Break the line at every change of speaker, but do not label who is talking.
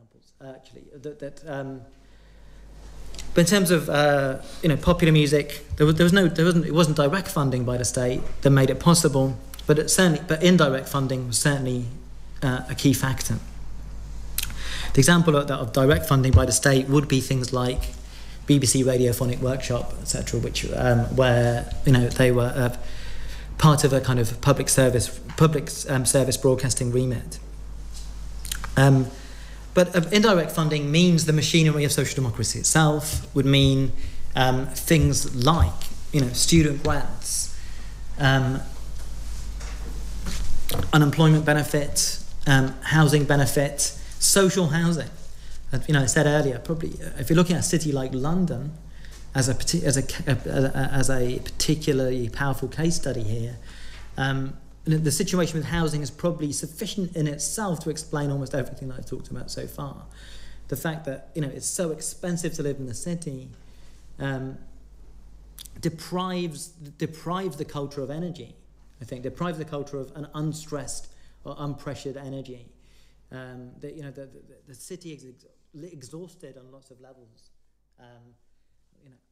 examples, actually. But in terms of popular music, it wasn't direct funding by the state that made it possible, but indirect funding was certainly a key factor. The example of direct funding by the state would be things like BBC Radiophonic Workshop, etc., which where they were part of a kind of public service broadcasting remit. But indirect funding means the machinery of social democracy itself, would mean things like student grants, unemployment benefit, housing benefit, social housing. I said earlier, probably if you're looking at a city like London as a particularly powerful case study here, the situation with housing is probably sufficient in itself to explain almost everything that I've talked about so far. The fact that it's so expensive to live in the city deprives the culture of energy. I think deprives the culture of an unstressed or unpressured energy. The city is exhausted on lots of levels.